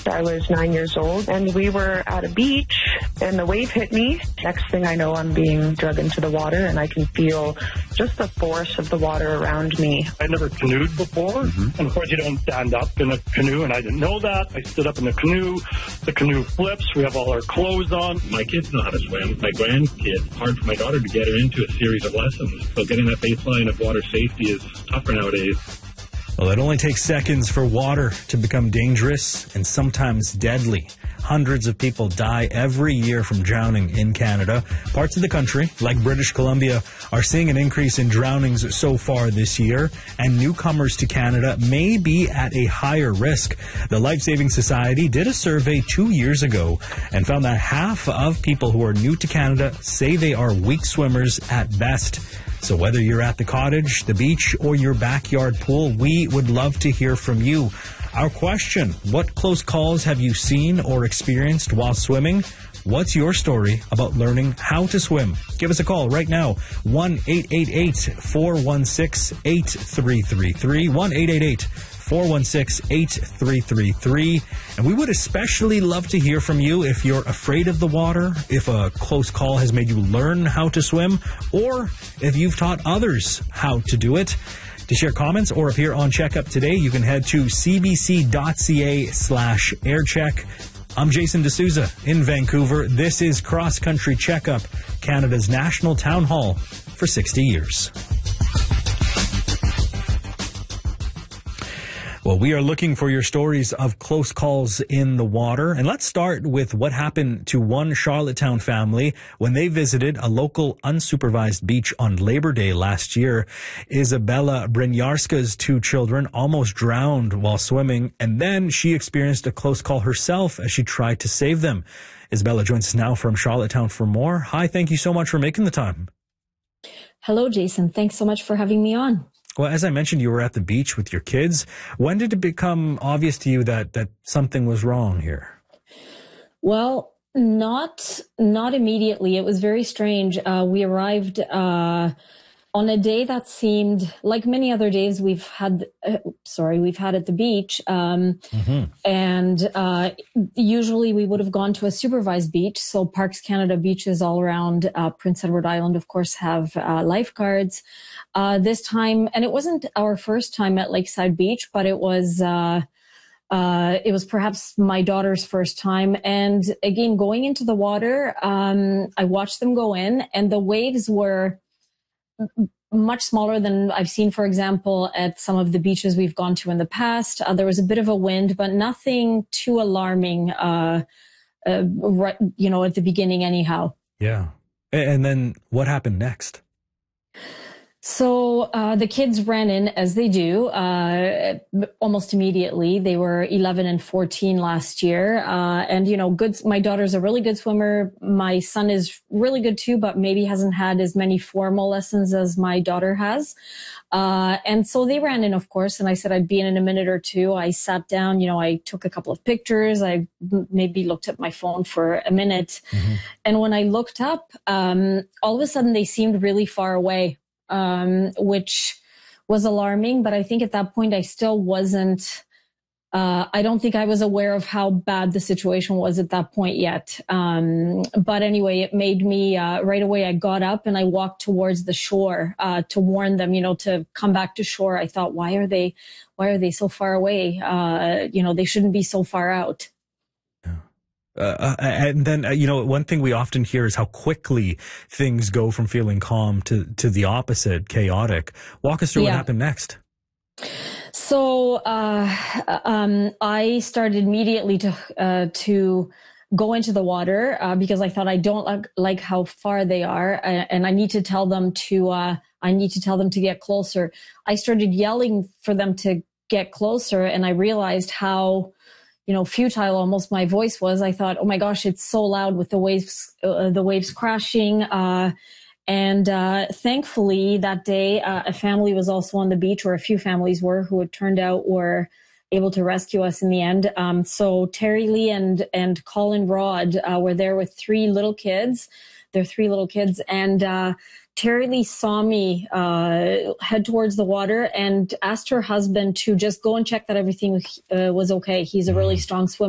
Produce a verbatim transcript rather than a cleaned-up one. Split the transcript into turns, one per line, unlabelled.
I was nine years old, and we were at a beach, and the wave hit me. Next thing I know, I'm being dragged into the water, and I can feel just the force of the water around me.
I never canoed before, mm-hmm. and of course you don't stand up in a canoe, and I didn't know that. I stood up in the canoe. The canoe flips. We have all our clothes on.
My kids know how to swim. My grandkids, hard for my daughter to get her into a series of lessons. So getting that baseline of water safety is tougher nowadays.
Well, it only takes seconds for water to become dangerous and sometimes deadly. Hundreds of people die every year from drowning in Canada. Parts of the country, like British Columbia, are seeing an increase in drownings so far this year, and newcomers to Canada may be at a higher risk. The Life Saving Society did a survey two years ago and found that half of people who are new to Canada say they are weak swimmers at best. So whether you're at the cottage, the beach, or your backyard pool, we would love to hear from you. Our question, what close calls have you seen or experienced while swimming? What's your story about learning how to swim? Give us a call right now, one eight eight eight, four one six, eight three three three, one eight eight eight, four one six, eight three three three. And we would especially love to hear from you if you're afraid of the water, if a close call has made you learn how to swim, or if you've taught others how to do it. To share comments or appear on Checkup today, you can head to cbc.ca slash aircheck. I'm Jason D'Souza in Vancouver. This is Cross Country Checkup, Canada's national town hall for sixty years. Well, we are looking for your stories of close calls in the water. And let's start with what happened to one Charlottetown family when they visited a local unsupervised beach on Labor Day last year. Isabella Bryniarska's two children almost drowned while swimming, and then she experienced a close call herself as she tried to save them. Isabella joins us now from Charlottetown for more. Hi, thank you so much for making the time.
Hello, Jason. Thanks so much for having me on.
Well, as I mentioned, you were at the beach with your kids. When did it become obvious to you that, that something was wrong here?
Well, not not immediately. It was very strange. Uh, we arrived uh, on a day that seemed like many other days we've had. Uh, sorry, we've had at the beach, um, mm-hmm. and uh, usually we would have gone to a supervised beach. So Parks Canada beaches all around uh, Prince Edward Island, of course, have uh, lifeguards. Uh, this time, and it wasn't our first time at Lakeside Beach, but it was, uh, uh, it was perhaps my daughter's first time. And again, going into the water, um, I watched them go in, and the waves were much smaller than I've seen, for example, at some of the beaches we've gone to in the past. Uh, there was a bit of a wind, but nothing too alarming, uh, uh, right, you know, at the beginning anyhow.
Yeah. And then what happened next?
So uh, the kids ran in, as they do, uh, almost immediately. They were eleven and fourteen last year. Uh, and, you know, good. My daughter's a really good swimmer. My son is really good, too, but maybe hasn't had as many formal lessons as my daughter has. Uh, and so they ran in, of course, and I said I'd be in in a minute or two. I sat down, you know, I took a couple of pictures. I maybe looked at my phone for a minute. Mm-hmm. And when I looked up, um, all of a sudden they seemed really far away. Um, which was alarming, but I think at that point I still wasn't, uh, I don't think I was aware of how bad the situation was at that point yet. Um, but anyway, it made me, uh, right away I got up and I walked towards the shore, uh, to warn them, you know, to come back to shore. I thought, why are they, why are they so far away? Uh, you know, they shouldn't be so far out.
Uh, and then, uh, you know, one thing we often hear is how quickly things go from feeling calm to, to the opposite, chaotic. Walk us through yeah. what happened next.
So, uh, um, I started immediately to, uh, to go into the water, uh, because I thought I don't like, like how far they are. And I need to tell them to, uh, I need to tell them to get closer. I started yelling for them to get closer, and I realized how, you know, futile almost my voice was. I thought, oh my gosh, it's so loud with the waves, uh, the waves crashing. Uh, and, uh, thankfully that day, uh, a family was also on the beach, or a few families were, who it turned out were able to rescue us in the end. Um, so Terry Lee and, and Colin Rod, uh, were there with three little kids. They're three little kids. And, uh, Terry Lee saw me uh, head towards the water and asked her husband to just go and check that everything uh, was okay. He's a really strong swimmer.